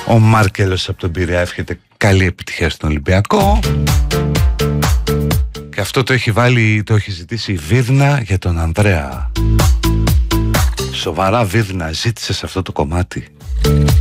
Ο Μάρκελος από τον Πειραιά εύχεται καλή επιτυχία στον Ολυμπιακό. Και αυτό το έχει βάλει, το έχει ζητήσει η Βίρνα για τον Ανδρέα. Σοβαρά, Βίρνα, ζήτησε σε αυτό το κομμάτι.